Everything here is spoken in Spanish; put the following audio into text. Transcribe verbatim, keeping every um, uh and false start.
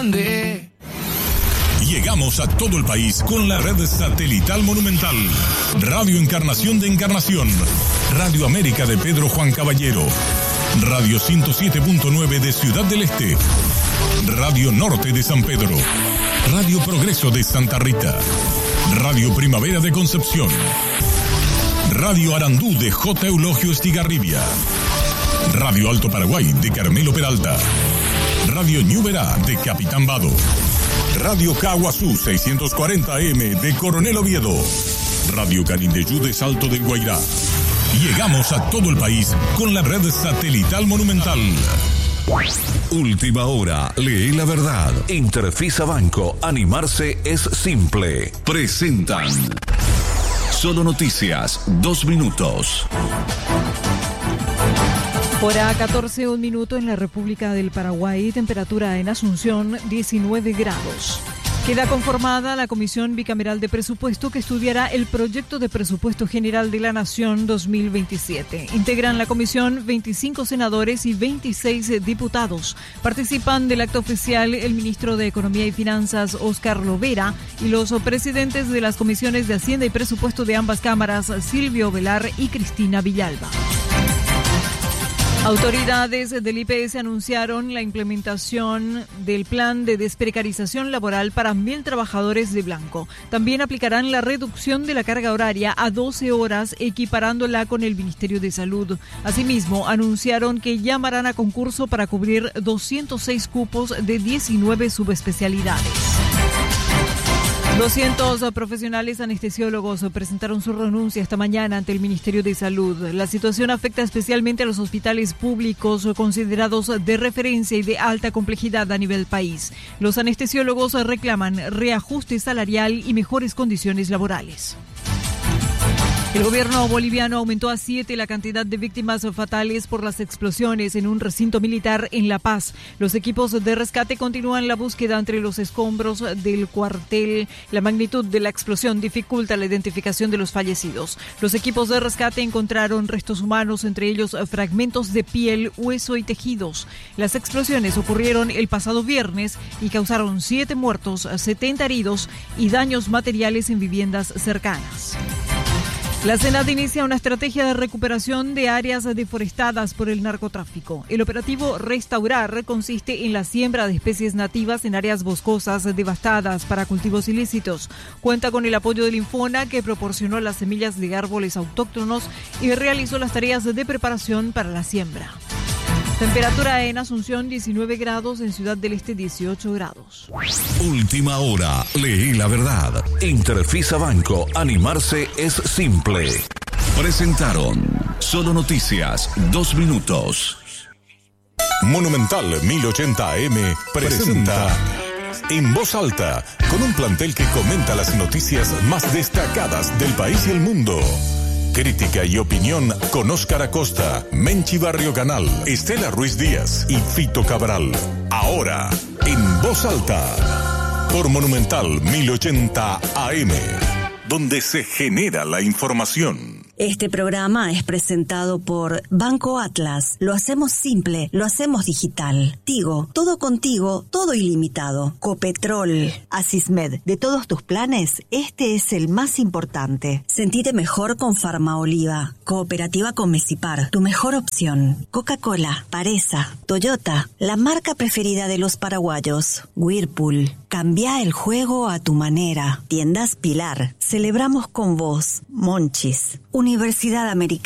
Llegamos a todo el país con la red satelital Monumental. Radio Encarnación de Encarnación. Radio América de Pedro Juan Caballero. Radio ciento siete punto nueve de Ciudad del Este. Radio Norte de San Pedro. Radio Progreso de Santa Rita. Radio Primavera de Concepción. Radio Arandú de J. Eulogio Estigarribia. Radio Alto Paraguay de Carmelo Peralta. Radio Ñuberá de Capitán Vado. Radio Caguazú seiscientos cuarenta A M de Coronel Oviedo. Radio Canindeyú de Salto del Guairá. Llegamos a todo el país con la red satelital Monumental. Última hora, lee la verdad. Interfisa Banco, animarse es simple. Presentan Solo Noticias, dos minutos. Hora catorce, un minuto en la República del Paraguay, temperatura en Asunción diecinueve grados. Queda conformada la Comisión Bicameral de Presupuesto que estudiará el Proyecto de Presupuesto General de la Nación dos mil veintisiete. Integran la comisión veinticinco senadores y veintiséis diputados. Participan del acto oficial el ministro de Economía y Finanzas, Óscar Lovera, y los presidentes de las comisiones de Hacienda y Presupuesto de ambas cámaras, Silvio Velar y Cristina Villalba. Autoridades del I P S anunciaron la implementación del plan de desprecarización laboral para mil trabajadores de blanco. También aplicarán la reducción de la carga horaria a doce horas, equiparándola con el Ministerio de Salud. Asimismo, anunciaron que llamarán a concurso para cubrir doscientos seis cupos de diecinueve subespecialidades. doscientos profesionales anestesiólogos presentaron su renuncia esta mañana ante el Ministerio de Salud. La situación afecta especialmente a los hospitales públicos considerados de referencia y de alta complejidad a nivel país. Los anestesiólogos reclaman reajuste salarial y mejores condiciones laborales. El gobierno boliviano aumentó a siete la cantidad de víctimas fatales por las explosiones en un recinto militar en La Paz. Los equipos de rescate continúan la búsqueda entre los escombros del cuartel. La magnitud de la explosión dificulta la identificación de los fallecidos. Los equipos de rescate encontraron restos humanos, entre ellos fragmentos de piel, hueso y tejidos. Las explosiones ocurrieron el pasado viernes y causaron siete muertos, setenta heridos y daños materiales en viviendas cercanas. La SENAT inicia una estrategia de recuperación de áreas deforestadas por el narcotráfico. El operativo Restaurar consiste en la siembra de especies nativas en áreas boscosas devastadas para cultivos ilícitos. Cuenta con el apoyo del Infona, que proporcionó las semillas de árboles autóctonos y realizó las tareas de preparación para la siembra. Temperatura en Asunción diecinueve grados, en Ciudad del Este dieciocho grados. Última hora, leí la verdad. Interfisa Banco, animarse es simple. Presentaron Solo Noticias, dos minutos. Monumental mil ochenta A M presenta En Voz Alta, con un plantel que comenta las noticias más destacadas del país y el mundo. Crítica y opinión con Óscar Acosta, Menchi Barrio Canal, Estela Ruiz Díaz y Fito Cabral. Ahora, en Voz Alta, por Monumental mil ochenta A M, donde se genera la información. Este programa es presentado por Banco Atlas. Lo hacemos simple, lo hacemos digital. Tigo, todo contigo, todo ilimitado. Copetrol, Asismed, de todos tus planes, este es el más importante. Sentite mejor con Farmaoliva. Cooperativa con Mesipar, tu mejor opción. Coca-Cola, Paresa, Toyota, la marca preferida de los paraguayos. Whirlpool, cambia el juego a tu manera. Tiendas Pilar, celebramos con vos. Monchis, Universidad Americana.